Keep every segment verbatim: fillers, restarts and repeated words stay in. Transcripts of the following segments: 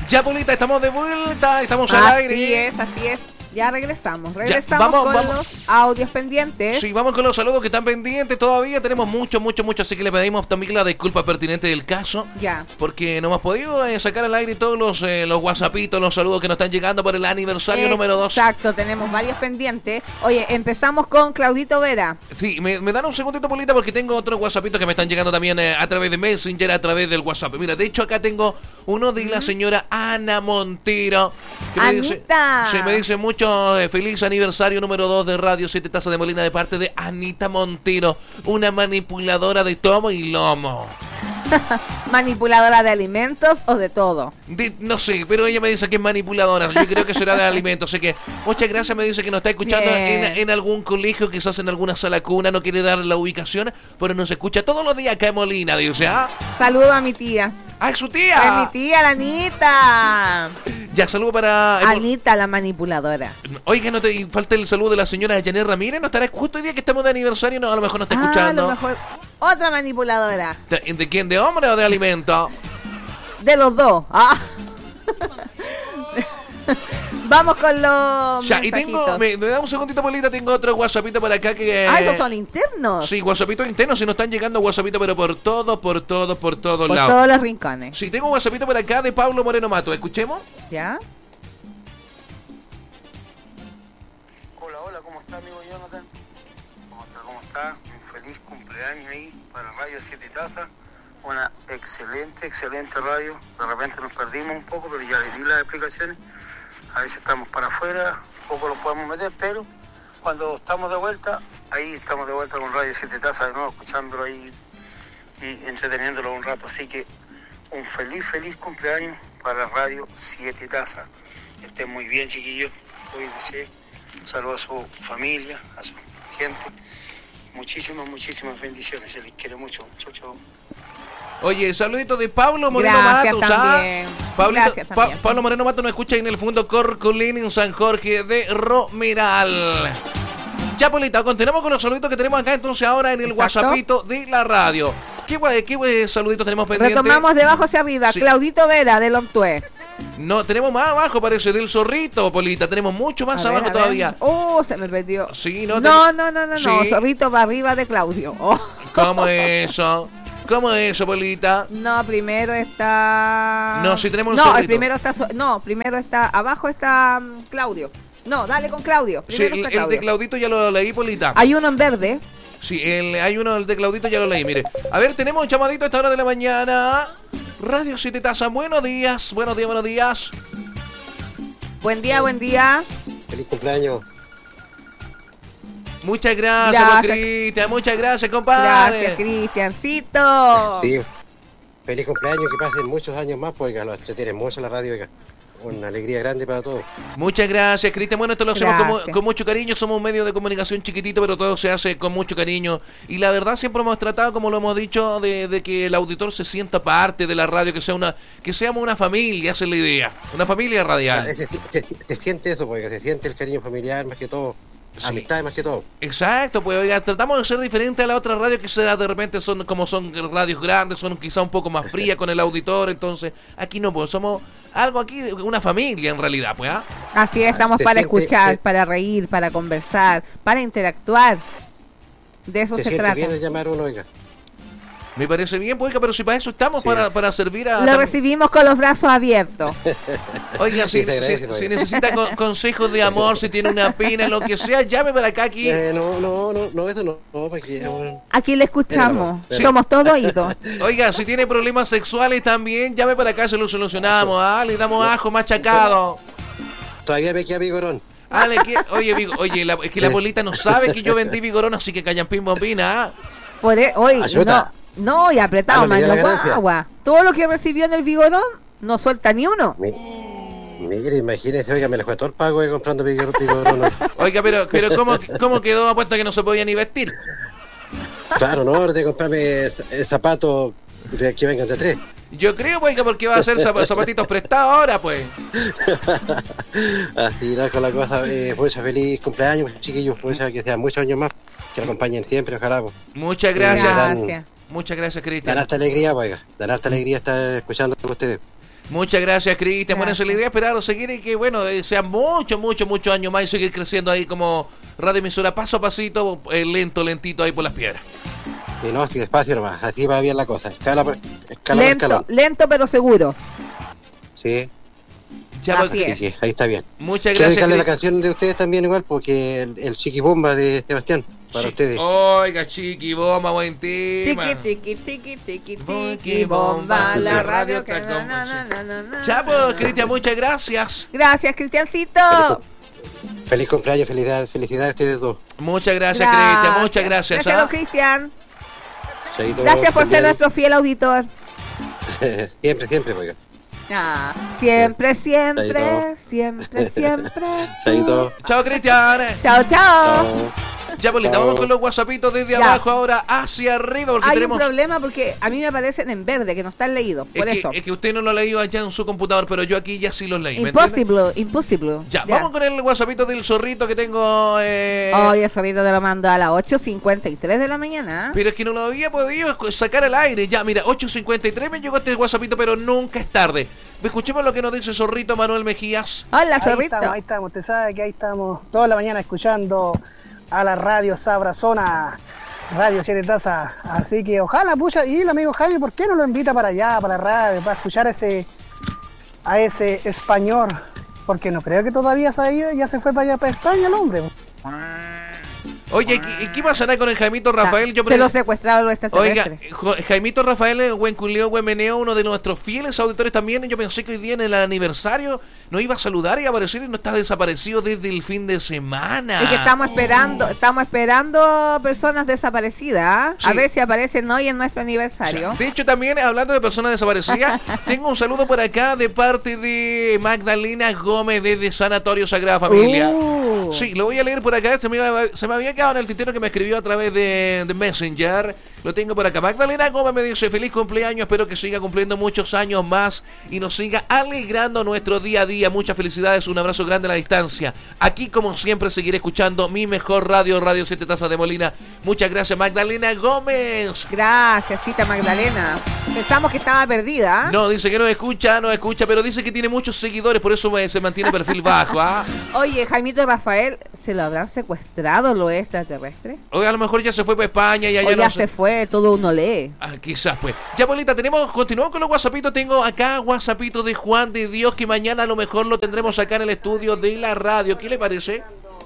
Ya, Polita, estamos de vuelta, estamos al aire. Así es, así es. Ya regresamos, regresamos ya, vamos, con vamos. los audios pendientes. Sí, vamos con los saludos que están pendientes todavía. Tenemos mucho, mucho, mucho, así que le pedimos también la disculpa pertinente del caso. Ya. Porque no hemos podido eh, sacar al aire todos los, eh, los whatsappitos, los saludos que nos están llegando por el aniversario eh, número dos. Exacto, tenemos varios pendientes. Oye, empezamos con Claudito Vera. Sí, me, me dan un segundito, Polita, porque tengo otros whatsappitos que me están llegando también eh, a través de Messenger, a través del WhatsApp. Mira, de hecho acá tengo uno de la señora Ana Montero. Que me dice, sí, me dice mucho eh, feliz aniversario número dos de Radio siete Tazas de Molina de parte de Anita Montero, una manipuladora de tomo y lomo. ¿Manipuladora de alimentos o de todo? De, no sé, pero ella me dice que es manipuladora. Yo creo que será de alimentos. Así que muchas gracias. Me dice que nos está escuchando en, en algún colegio, quizás en alguna sala cuna. No quiere dar la ubicación, pero nos escucha todos los días acá en Molina. Dice, ¿ah? Saludo a mi tía. ¡Ah, es su tía! Es mi tía, la Anita. Ya, saludo para... Anita, la manipuladora. Oiga, no te falta el saludo de la señora Janet Ramírez. ¿No estará justo el día que estamos de aniversario? No, a lo mejor no está ah, escuchando. A lo mejor otra manipuladora. ¿De, de quién? ¿De hombre o de alimento? De los dos. Ah. Vamos con los ya, y tengo, me, me da un segundito, Polita, tengo otro whatsappito por acá que... Ah, ¿estos son internos? Sí, whatsappitos internos, se nos están llegando whatsappitos, pero por todo, por todo, por todos por lados. Por todos los rincones. Sí, tengo un whatsappito por acá de Pablo Moreno Mato, ¿escuchemos? ¿Ya? Hola, hola, ¿cómo está, amigo Jonathan? ¿Cómo está, cómo está? Un feliz cumpleaños ahí para Radio siete Tazas. Una excelente, excelente radio. De repente nos perdimos un poco, pero ya le di las explicaciones. A veces estamos para afuera, poco lo podemos meter, pero cuando estamos de vuelta, ahí estamos de vuelta con Radio siete Tazas de nuevo, escuchándolo ahí y entreteniéndolo un rato. Así que un feliz, feliz cumpleaños para Radio siete Tazas. Estén muy bien, chiquillos. Cuídense. Un saludo a su familia, a su gente. Muchísimas, muchísimas bendiciones. Se les quiere mucho. Chau, chau. Oye, saludito de Pablo Moreno Gracias Matos, también. ¿ah? Pablito, Gracias pa también. Pablo Moreno Matos nos escucha en el Fundo Corcolín en San Jorge de Romeral. Ya, Polita, continuamos con los saluditos que tenemos acá entonces ahora en el Exacto. WhatsAppito de la radio. ¿Qué, guay, qué guay saluditos tenemos pendientes? Retomamos de abajo hacia arriba. Sí. Claudito Vera, del Ontué. No, tenemos más abajo, parece, del Zorrito, Polita. Tenemos mucho más A ver, abajo a ver. todavía. Oh, se me perdió. Sí, no, No, te- no, no, no, Sí. no. Zorrito va arriba de Claudio. Oh. ¿Cómo es eso? ¿Cómo es eso, Polita? No, primero está... No, sí tenemos un No, zorrito. el primero está... so- No, primero está... Abajo está um, Claudio. No, dale con Claudio. Sí, Primero el, está el Claudio. de Claudito ya lo leí, Polita. Hay uno en verde. Sí, el, hay uno, el de Claudito ya lo leí, mire. A ver, tenemos un llamadito a esta hora de la mañana. Radio siete Tazas, buenos días, buenos días, buenos días. Buen día, buen día. Feliz cumpleaños. Muchas gracias, Gracias. por Cristian, muchas gracias, compadre. Gracias, Cristiancito. Sí, feliz cumpleaños, que pasen muchos años más, porque lo entretienen mucho la radio, oiga. Una alegría grande para todos. Muchas gracias, Cristian. Bueno, esto lo hacemos con, mu- Gracias. con mucho cariño. Somos un medio de comunicación chiquitito, pero todo se hace con mucho cariño. Y la verdad siempre hemos tratado, como lo hemos dicho, de, de que el auditor se sienta parte de la radio, que sea una, que seamos una familia, esa es la idea. Una familia radial. Se, se- se siente eso, porque se siente el cariño familiar más que todo. Sí. Amistad más que todo. Exacto, pues oiga, tratamos de ser diferente a la otra radio que sea de repente son como son radios grandes, son quizá un poco más frías con el auditor, entonces aquí no, pues somos algo aquí, una familia en realidad, pues, ¿ah? Así es, estamos Se para siente- escuchar, se- para reír, para conversar, para interactuar. De eso Se se siente trata. bien el llamar uno, oiga. Me parece bien, pues, oiga, pero si para eso estamos, Sí. para, para servir a... Lo tam- recibimos con los brazos abiertos. Oiga, si, Sí, se agradece, si- pues. si necesita con- consejos de amor, si tiene una pena, lo que sea, llame para acá aquí. Eh, no, no, no, no, eso no, no, porque es un- Aquí le escuchamos. Sí. Somos todo oídos. Oiga, si tiene problemas sexuales también, llame para acá, se lo solucionamos, ¿ah? Le damos ajo machacado. todavía me queda vigorón. Ah, le que- Oye, Vigo- oye la- es que la bolita no sabe que yo vendí vigorón, así que callan pin bombina, ¿ah? Por e- hoy, Ayuda. no, no, y apretado, Ah, no le dio mano la ganancia. agua. Todo lo que recibió en el vigorón, no suelta ni uno. Mi, mire, imagínese, oiga, me le fue todo el pago eh, comprando vigor- vigorón. Oiga, pero, pero ¿cómo, ¿cómo quedó apuesto que no se podía ni vestir? Claro, no, ahora tengo que comprarme z- zapatos de que vengan de tres. Yo creo, oiga, porque va a ser zap- zapatitos prestados ahora, pues. Así, no, con la cosa, eh, mucha feliz cumpleaños, chiquillos, mucha, que sean muchos años más, que lo acompañen siempre, ojalá. Pues. Muchas gracias. dan- Gracias. Muchas gracias, Dan Cristian. harta alegría, pues, oiga, dan harta alegría estar escuchando por ustedes. Muchas gracias, Cristian. Bueno, esa es la idea, esperar seguir y que, bueno, eh, sean muchos, muchos, muchos años más y seguir creciendo ahí como radioemisora, paso a pasito, eh, lento, lentito ahí por las piedras. Y no, así despacio nomás, así va bien la cosa, escala por escala. Lento, escalón. lento pero seguro. Sí. Ya, Así Sí, es. sí, ahí está bien. muchas Quiero gracias. dedicarle la Cri- canción de ustedes también igual, porque el, el Chiquibomba de Sebastián, para Chi- ustedes. Oiga, chiqui, bomba, buen tema. Tiqui, tiqui, tiqui, tiqui, Tiqui, tiqui, bomba, bomba, la la radio radio que está na, como na, si- na, na, na, na, Ya, na, pues, na. Cristian, muchas gracias. Gracias, Cristiancito. Feliz cumpleaños, felicidades, felicidades a ustedes dos. Muchas gracias, Cristian, muchas gracias. Gracias, ¿ah? don Cristian. Chaito, Gracias por ser también. nuestro fiel auditor. Siempre, siempre, oiga. Ah, siempre, siempre, Chaito. siempre, siempre. Chaito. Chao, Cristian. Chao, chao. Chao. Ya, Polita, Chao. vamos con los whatsappitos desde Ya. abajo ahora hacia arriba porque Hay tenemos... un problema porque a mí me aparecen en verde, que no están leídos. Es Por que, eso. es que usted no lo ha leído allá en su computador, pero yo aquí ya sí los leí. ¿me entiende? Imposible, imposible. Ya, vamos con el whatsappito del zorrito que tengo... Eh... Oye, eso ahorita te lo mando a las ocho cincuenta y tres de la mañana. Pero es que no lo había podido sacar al aire. Ya, mira, ocho cincuenta y tres me llegó este whatsappito, pero nunca es tarde. Escuchemos lo que nos dice Zorrito Manuel Mejías. Hola, Ahí zorrito. estamos, ahí estamos, usted sabe que ahí estamos toda la mañana escuchando a la radio Sabrazona, Radio Siete Tazas, así que ojalá, pucha, y el amigo Jaime, ¿por qué no lo invita para allá, para la radio, para escuchar a ese, a ese español? Porque no creo que todavía se ha ido, ya se fue para allá, para España el hombre. Oye, ¿qué, y qué pasará con el Jaimito Rafael? Yo Se pre- lo secuestraron los Oiga, extraterrestres. Jo- Jaimito Rafael, buen culeo, buen meneo, uno de nuestros fieles auditores también. Yo pensé que hoy día en el aniversario nos iba a saludar y a aparecer y no está desaparecido desde el fin de semana. Es que estamos esperando, estamos esperando personas desaparecidas, ¿ah? Sí. A ver si aparecen hoy en nuestro O aniversario. sea, de hecho, también hablando de personas desaparecidas, tengo un saludo por acá de parte de Magdalena Gómez desde Sanatorio Sagrada Familia. Uh. Sí, lo voy a leer por acá. Se me, se me había quedado en el tintero que me escribió a través de, de Messenger. Lo tengo por acá. Magdalena Gómez me dice: feliz cumpleaños, espero que siga cumpliendo muchos años más y nos siga alegrando nuestro día a día. Muchas felicidades, un abrazo grande a la distancia. Aquí, como siempre, seguiré escuchando mi mejor radio, Radio Siete Tazas de Molina. Muchas gracias, Magdalena Gómez. Gracias, cita Magdalena. Pensamos que estaba perdida. ¿ah? No, dice que no escucha, no escucha, pero dice que tiene muchos seguidores, por eso me- se mantiene perfil bajo. ¿ah? Oye, Jaimito Rafael, ¿se lo habrán secuestrado los extraterrestres? Oye, a lo mejor ya se fue para España y allá O ya no se fue, todo uno lee. Ah, quizás pues. Ya, Polita, tenemos, continuamos con los whatsappitos. Tengo acá whatsappito de Juan de Dios, que mañana a lo mejor lo tendremos acá en el estudio de la radio. ¿Qué le parece?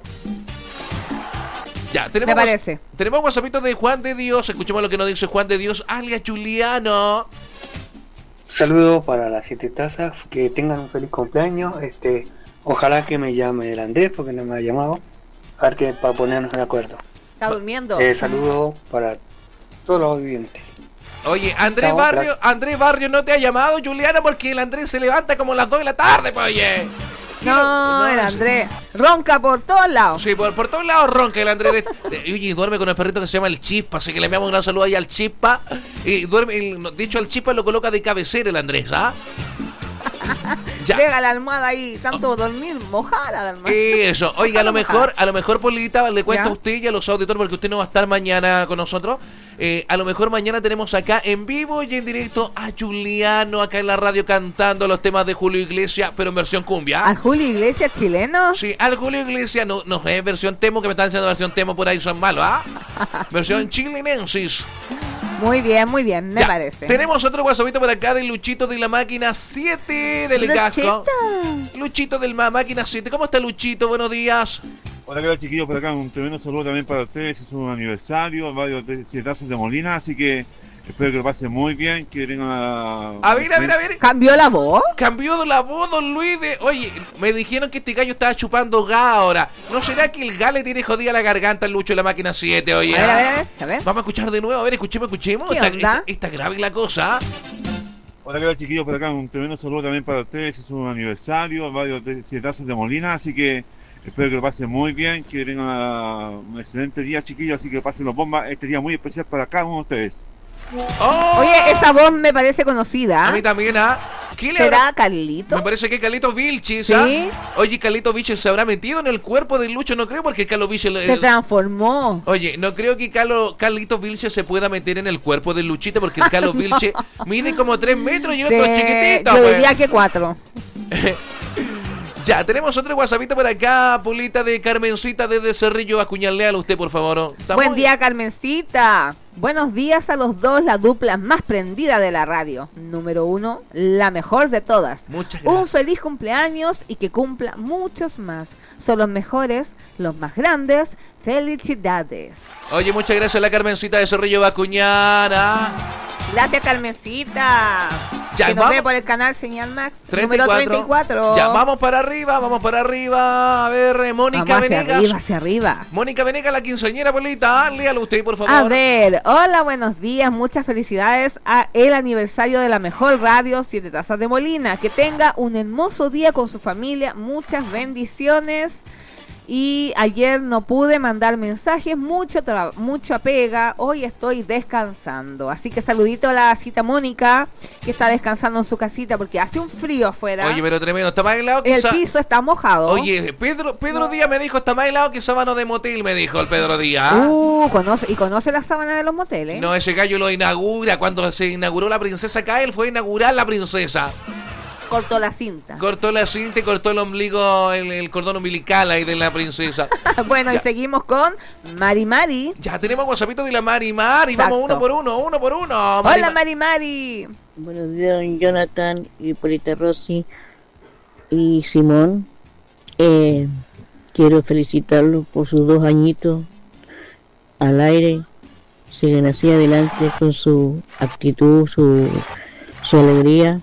Ya, tenemos, Me parece. whats- tenemos whatsappito de Juan de Dios. Escuchemos lo que nos dice Juan de Dios, alias Juliano. Saludos para las siete tazas, que tengan un feliz cumpleaños. Este, ojalá que me llame el Andrés, porque no me ha llamado. A ver que para ponernos de acuerdo. ¿Está durmiendo? Eh, saludos para todos los oyentes. Oye, Andrés Chao, Barrio, gracias. Andrés Barrio no te ha llamado, Juliano, porque el Andrés se levanta como a las dos de la tarde, pues, oye. no, no, el es- Andrés. Ronca por todos lados. Sí, por, por todos lados ronca el Andrés. De, de- oye, duerme con el perrito que se llama el Chispa, así que le enviamos un gran saludo ahí al Chispa. Y duerme, y, de hecho, al Chispa lo coloca de cabecera el Andrés, ¿ah? Ya. Pega la almohada ahí, tanto dormir, mojada la almohada. Eso, oiga, a lo mejor, a lo mejor, Polita, le cuento ¿Ya? a usted y a los auditores, porque usted no va a estar mañana con nosotros. Eh, a lo mejor mañana tenemos acá en vivo y en directo a Juliano acá en la radio cantando los temas de Julio Iglesias, pero en versión cumbia. ¿Al Julio Iglesias chileno? Sí, al Julio Iglesias, no, no es versión Temo, que me están diciendo versión Temo por ahí, son malos, ¿ah? Versión chilenensis. Muy bien, muy bien, me Ya, parece. Tenemos otro whatsappito por acá de Luchito de la Máquina siete del Gasco. Luchito. Luchito del Ma- Máquina siete. ¿Cómo está Luchito? Buenos días. Hola, ¿qué tal, chiquillos? Por acá un tremendo saludo también para ustedes. Es un aniversario, varios de siete tazas de Molina, así que espero que lo pasen muy bien, que tengan a... A ver, a ver, a ver. ¿Cambió la voz? Cambió la voz, don Luis. De... Oye, me dijeron que este gallo estaba chupando gas ahora. ¿No será que el gas le tiene jodida la garganta al Lucho de la Máquina siete, oye? A ver, a ver, a ver, a ver. Vamos a escuchar de nuevo. A ver, escuchemos, escuchemos. ¿Qué Está, onda? está- está grave la cosa. Hola, ¿qué tal, chiquillos? Por acá un tremendo saludo también para ustedes. Es un aniversario, varios de siete tazas de Molina, así que espero que lo pasen muy bien, que tengan a- un excelente día, chiquillos, así que pasen los bombas. Este día muy especial para cada uno de ustedes. ¡Oh! Oye, esa voz me parece conocida. A mí también, ¿ah? ¿Qué le ¿Será habrá... Carlito? Me parece que Carlitos Vilches, Sí. ¿ah? Oye, Carlitos Vilches se habrá metido en el cuerpo de Lucho, no creo, porque Carlos Vilches... Se transformó. Oye, no creo que Carlos, Carlitos Vilches se pueda meter en el cuerpo de Luchito, porque el Carlos Vilches mide como tres metros y el otro Sí, chiquitito. yo Pues. diría que cuatro. Ya, tenemos otro WhatsAppito por acá, Pulita, de Carmencita desde Cerrillo. Acuñalealo usted, por favor. Buen muy... día, Carmencita. Buenos días a los dos, la dupla más prendida de la radio. Número uno, la mejor de todas. Muchas gracias. Un feliz cumpleaños y que cumpla muchos más. Son los mejores, los más grandes. Felicidades. Oye, muchas gracias a la Carmencita de Cerrillo Bacuñana. Gracias, Carmencita. Ya, que nos vamos. ve por el canal Señal Max. treinta y cuatro. Número treinta y cuatro. Ya, vamos para arriba, vamos para arriba. A ver, eh, Mónica Vamos hacia Venegas. arriba, hacia arriba. Mónica Venegas, la quinceañera, Polita. Léalo usted, por favor. A ver, hola, buenos días, muchas felicidades a el aniversario de la mejor radio, Siete Tazas de Molina. Que tenga un hermoso día con su familia, muchas bendiciones. Y ayer no pude mandar mensajes, mucho tra- mucha pega, hoy estoy descansando. Así que saludito a la cita Mónica, que está descansando en su casita porque hace un frío afuera. Oye, pero tremendo, está más helado que El sa- piso está mojado. Oye, Pedro, Pedro Díaz me dijo, está más helado que sábano de motel, me dijo el Pedro Díaz. Uh, conoce, y conoce las sábanas de los moteles. No, ese gallo lo inaugura. Cuando se inauguró la princesa acá, él fue a inaugurar la princesa. Cortó la cinta. Cortó la cinta y cortó el ombligo, el, el cordón umbilical ahí de la princesa. Bueno, Ya. y seguimos con Mari Mari. Ya tenemos WhatsAppito de la Mari Mari. Exacto. Vamos uno por uno, uno por uno. Mari Hola, Ma- Mari Mari. Buenos días, don Jonathan y Polita Rossi y Simón. Eh, quiero felicitarlos por sus dos añitos al aire. Siguen así adelante con su actitud, su, su alegría.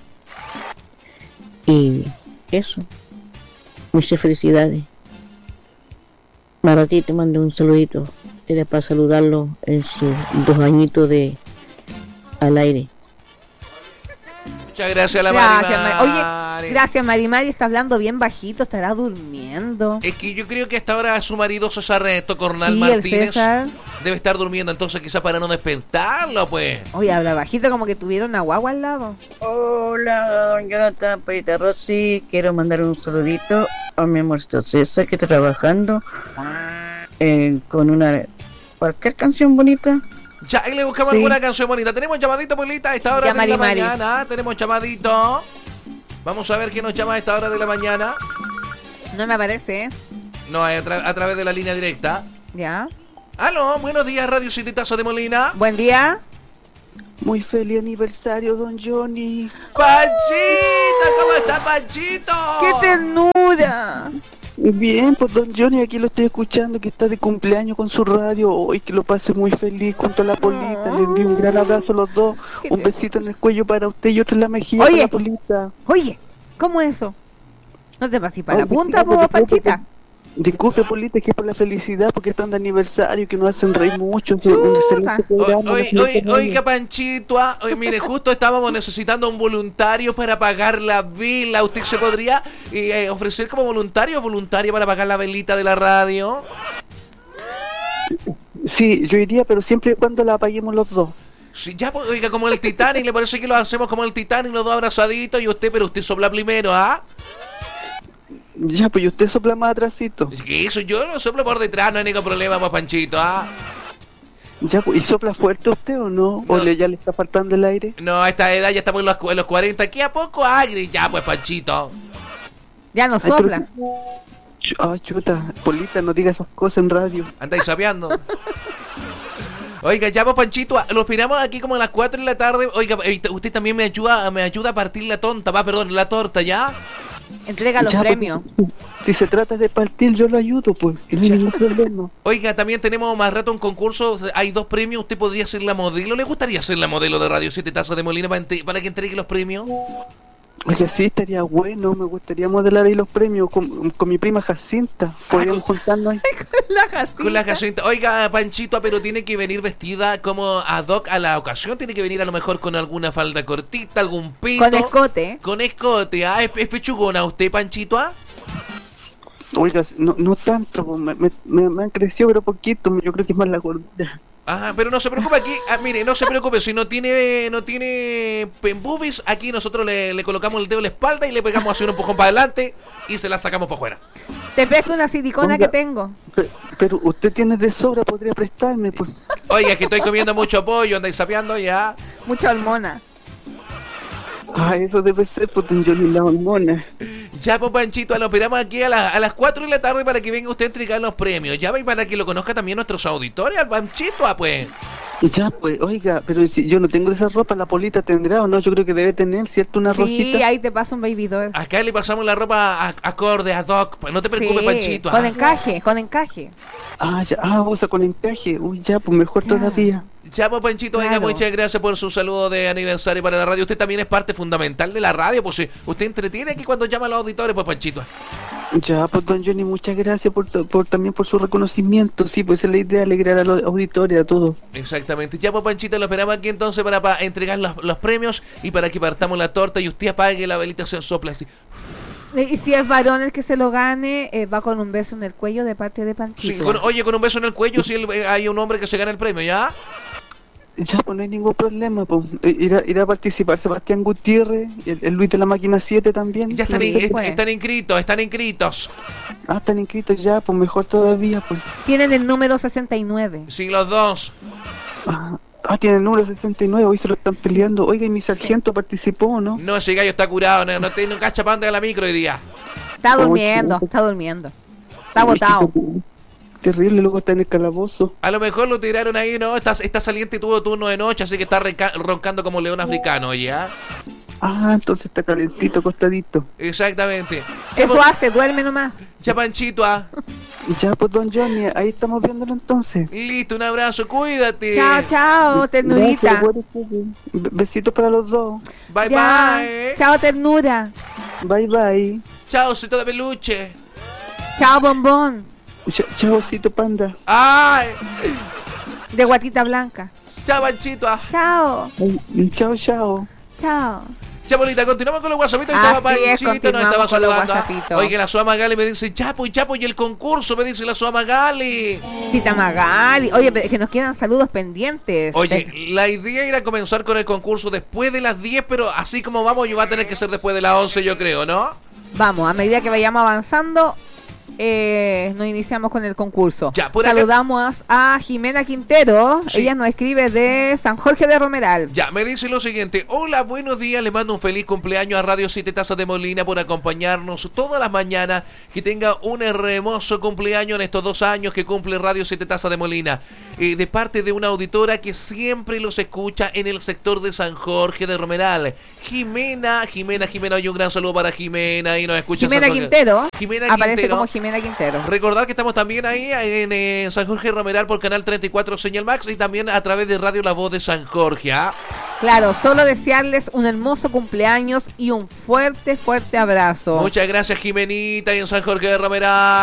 Y eso. Muchas felicidades. Maratí te mando un saludito. Era para saludarlo en sus dos añitos de al aire. Muchas gracias a la Mari Gracias, Mari. Mari. Oye, gracias, Mari Mari. Está hablando bien bajito, estará durmiendo. Es que yo creo que hasta ahora su marido César Tocornal Sí, el Martínez César. debe estar durmiendo, entonces quizás para no despertarlo, pues. Oye, habla bajito como que tuviera una guagua al lado. Hola, don Jonathan, Polita Rossi. Quiero mandar un saludito a mi amorcito César que está trabajando eh, con una cualquier canción bonita. Ya, ahí le buscamos Sí. alguna canción bonita. Tenemos llamadito, Polita, a esta hora Ya, de Mari la Mari. mañana. Tenemos llamadito. Vamos a ver quién nos llama a esta hora de la mañana. No me aparece, ¿eh? No, a, tra- a través de la línea directa. Ya. Aló, buenos días, Radio Siete Tazas de Molina. Buen día. Muy feliz aniversario, don Johnny. ¡Panchito! ¿Cómo está, Panchito? ¡Qué ternura! Bien, pues don Johnny, aquí lo estoy escuchando, que está de cumpleaños con su radio. Hoy que lo pase muy feliz junto a la Polita. Le envío un gran abrazo a los dos. Qué Un te- besito en el cuello para usted y otro en la mejilla Oye. para la Polita. Oye, ¿cómo eso? ¿No te pasís para Ay, la punta, disculpe, po, disculpe, Panchita? Disculpe, Polita, que es por la felicidad, porque están de aniversario, que nos hacen reír mucho. Es un Chuta. excelente programa. Oye, una oye, excelente oiga, Panchito, ah, oye, mire, justo estábamos necesitando un voluntario para pagar la vela. ¿Usted se podría eh, ofrecer como voluntario o voluntaria para pagar la velita de la radio? Sí, yo iría, pero siempre y cuando la apaguemos los dos. Sí, ya, pues, oiga, como el Titanic, le parece que lo hacemos como el Titanic, los dos abrazaditos y usted, pero usted sopla primero, ¿ah? Ya, pues y usted sopla más atrásito. ¿Qué eso? Yo lo soplo por detrás, no hay ningún problema, pues, Panchito, ¿ah? Ya, pues, ¿y sopla fuerte usted o no? ¿O No. le, ya le está faltando el aire? No, a esta edad ya estamos en los, cu- en los cuarenta, aquí a poco agri, ya, pues, Panchito. Ya no Ay, pero- sopla. Ch- Ay, chuta, Polita, no diga esas cosas en radio. Andáis sapeando. Oiga, ya, pues, Panchito, lo esperamos aquí como a las cuatro de la tarde. Oiga, eh, usted también me ayuda, me ayuda a partir la tonta, va, perdón, la torta, ¿ya? Entrega los Ya, pues, premios. Si se trata de partir, yo lo ayudo, pues. No hay ningún problema. Oiga, también tenemos más rato un concurso, hay dos premios, usted podría ser la modelo. ¿Le gustaría ser la modelo de Radio Siete Tazas de Molina para, entre- para que entregue los premios? Oye, sí, estaría bueno. Me gustaría modelar ahí los premios con, con mi prima Jacinta. Podríamos juntarnos ahí. La Jacinta. Con la Jacinta. Oiga, Panchito, pero tiene que venir vestida como ad hoc a la ocasión. Tiene que venir a lo mejor con alguna falda cortita, algún pito. Con escote. Con escote, ¿ah? ¿Es, es pechugona usted, Panchito, ah? Oiga, no, no tanto, pues, me, me, me- me han crecido, pero poquito. Yo creo que es más la gordura. Ah, pero no se preocupe aquí, ah, mire, no se preocupe, si no tiene no tiene boobies, aquí nosotros le, le colocamos el dedo en la espalda y le pegamos así un empujón para adelante y se la sacamos para afuera. Te presto una silicona Oiga, que tengo. Pero, pero usted tiene de sobra, podría prestarme, pues. Oiga, que estoy comiendo mucho pollo, andáis sapeando ya. Mucha hormona. Ah, eso debe ser, pues, don Johnny, la hormona. Ya, pues, Panchito, lo esperamos aquí a, la, a las cuatro de la tarde para que venga usted a entregar los premios. Ya, y para que lo conozca también nuestros auditores, al Panchito, ah, pues. Ya, pues, oiga, pero si yo no tengo de esa ropa, la Polita tendrá o no, yo creo que debe tener, ¿cierto? Una Sí, rosita. ahí te paso un baby doll. Acá le pasamos la ropa a- acorde, ad hoc, pues no te preocupes, Sí, Panchito. con ah. encaje, con encaje. Ah, ya, ah, usa con encaje. Uy, ya, pues mejor Ya. todavía. Ya, pues, Panchito, venga, Claro. muchas gracias por su saludo de aniversario para la radio. Usted también es parte fundamental de la radio, pues sí, usted entretiene aquí cuando llama a los auditores, pues, Panchito. Ya, pues, don Johnny, muchas gracias por, por también por su reconocimiento. Sí, pues esa es la idea, alegrar a los auditores, a todos. Exactamente. Ya, pues, Panchito, lo esperamos aquí entonces para, para entregar los, los premios y para que partamos la torta y usted apague la velita, se sopla así. Y si es varón el que se lo gane, eh, va con un beso en el cuello de parte de Sí, Panchito. con- oye, con un beso en el cuello, si el- eh, hay un hombre que se gana el premio, ¿ya? Ya, pues no hay ningún problema, pues. Eh, Irá, irá a participar Sebastián Gutiérrez, el, el Luis de la Máquina siete también. Ya están, No in- sé. est- pues. están inscritos, están inscritos. Ah, están inscritos ya, pues mejor todavía, pues. Tienen el número sesenta y nueve. Sí, los dos. Ah, ah, tiene el número sesenta y nueve, hoy se lo están peleando. Oiga, ¿y mi sargento participó o no? No, ese gallo está curado, no, no tiene un cacha para a la micro hoy día. Está Oh, durmiendo, chuta. está durmiendo. Está Uy, qué botado. terrible. Terrible, luego está en el calabozo. A lo mejor lo tiraron ahí, ¿no? Está, está saliente y tuvo turno de noche, así que está renca- roncando como león africano, ¿ya? Ah, entonces está calentito, acostadito. Exactamente. Eso hace, duerme nomás. Ya, Panchito, ah. Ya, pues, don Johnny, ahí estamos viéndolo entonces. Listo, un abrazo, cuídate. Chao, chao, ternurita. Gracias, buenas tardes. Be- Besitos para los dos. Bye, Ya. bye. Chao, ternura. Bye, bye. Chao, osito de peluche. Chao, bombón. Ch- Chaocito panda. Ay. De guatita blanca. Chao, Panchito, ah. Chao, Ay, chao, chao. chao. Ya, bolita, continuamos con los whatsappitos. Así Estaba es, Panchito, nos continuamos estaba con los saludando. ah. whatsappitos. Oye, la Suama Gali me dice, Chapo y Chapo, y el concurso, me dice la Suama Gali. Tita Magali. Oye, pero que nos quedan saludos pendientes. Oye, De- la idea era comenzar con el concurso después de las diez, pero así como vamos, yo va a tener que ser después de las once, yo creo, ¿no? Vamos, a medida que vayamos avanzando, eh, nos iniciamos con el concurso. Ya, por acá- Saludamos a Jimena Quintero. Sí. Ella nos escribe de San Jorge de Romeral. Ya, me dice lo siguiente. Hola, buenos días. Le mando un feliz cumpleaños a Radio Siete Tazas de Molina por acompañarnos todas las mañanas. Que tenga un hermoso cumpleaños en estos dos años que cumple Radio Siete Tazas de Molina. Eh, de parte de una auditora que siempre los escucha en el sector de San Jorge de Romeral. Jimena, Jimena, Jimena. Hoy un gran saludo para Jimena. Y nos escucha en Jimena San Jorge. Quintero. Jimena Aparece Quintero. como Jimena Quintero. Recordar que estamos también ahí en, eh, San Jorge Romeral por Canal treinta y cuatro Señal Max y también a través de Radio La Voz de San Jorge. ¿Ah? Claro, solo desearles un hermoso cumpleaños y un fuerte, fuerte abrazo. Muchas gracias, Jimenita, y en San Jorge de Romeral.